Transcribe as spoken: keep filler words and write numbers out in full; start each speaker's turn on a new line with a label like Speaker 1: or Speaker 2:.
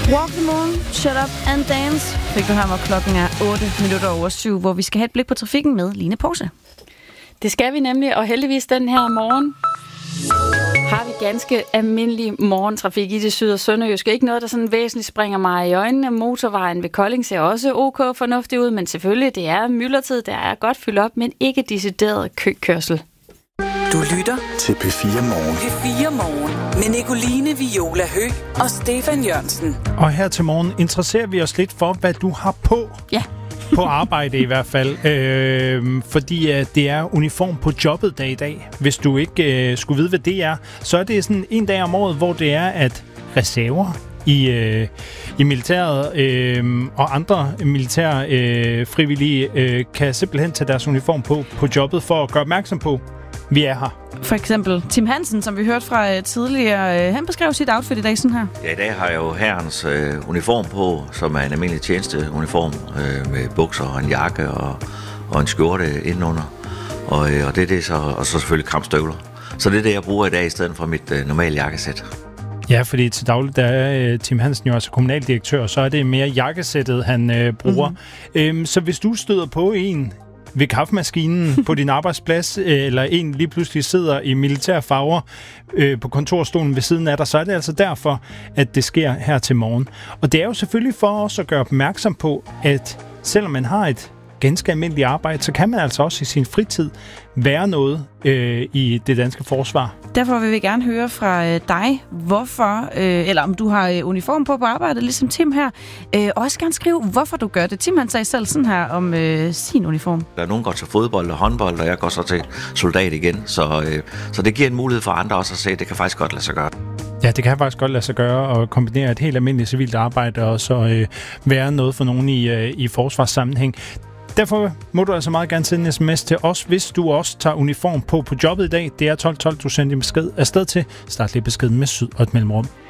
Speaker 1: Walk the Moon, Shut Up and Dance. Fik du her, hvor klokken er otte minutter over syv, hvor vi skal have et blik på trafikken med Line Poulsen.
Speaker 2: Det skal vi nemlig, og heldigvis den her morgen har vi ganske almindelig morgentrafik i det syd- og sønderjyske. Ikke noget, der sådan væsentligt springer mig i øjnene. Motorvejen ved Kolding ser også ok fornuftig ud, men selvfølgelig, det er myldretid, der er godt fyldt op, men ikke decideret køkørsel.
Speaker 3: Du lytter
Speaker 4: til P fire Morgen.
Speaker 3: P fire Morgen med Nicoline Viola Høgh og Stefan Jørgensen.
Speaker 5: Og her til morgen interesserer vi os lidt for, hvad du har på.
Speaker 2: Ja.
Speaker 5: På arbejde i hvert fald. Øh, fordi øh, det er uniform på jobbet dag i dag. Hvis du ikke øh, skulle vide, hvad det er, så er det sådan en dag om året, hvor det er, at reserver i, øh, i militæret øh, og andre militære øh, frivillige øh, kan simpelthen tage deres uniform på på jobbet for at gøre opmærksom på, vi er her.
Speaker 1: For eksempel Tim Hansen, som vi hørte fra uh, tidligere. Uh, han beskrev sit outfit i dag sådan her.
Speaker 6: Ja, i dag har jeg jo hærens øh, uniform på, som er en almindelig tjenesteuniform øh, med bukser og en jakke og, og en skjorte indenunder. Og, øh, og det er det så, og så selvfølgelig kampstøvler. Så det er det, jeg bruger i dag i stedet for mit øh, normale jakkesæt.
Speaker 5: Ja, fordi til dagligt der er uh, Tim Hansen jo altså kommunaldirektør, så er det mere jakkesættet, han uh, bruger. Mm-hmm. Øhm, så hvis du støder på en ved kaffemaskinen på din arbejdsplads, eller en lige pludselig sidder i militære farver øh, på kontorstolen ved siden af dig, så er det altså derfor, at det sker her til morgen. Og det er jo selvfølgelig for os at gøre opmærksom på, at selvom man har et ganske almindeligt arbejde, så kan man altså også i sin fritid være noget øh, i det danske forsvar.
Speaker 1: Derfor vil vi gerne høre fra øh, dig, hvorfor, øh, eller om du har øh, uniform på på arbejdet, ligesom Tim her. Øh, også gerne skrive, hvorfor du gør det. Tim, han sagde selv sådan her om øh, sin uniform.
Speaker 6: Der er nogen, der går til fodbold og håndbold, og jeg går så til soldat igen. Så, øh, så det giver en mulighed for andre også at se, at det kan faktisk godt lade sig gøre.
Speaker 5: Ja, det kan faktisk godt lade sig gøre at kombinere et helt almindeligt civilt arbejde og så øh, være noget for nogen i, øh, i forsvarssammenhæng. Derfor må du altså meget gerne sende en sms til os, hvis du også tager uniform på på jobbet i dag. Det er tolv tolv, du sender din besked afsted til. Start lige beskeden med syd og et mellemrum.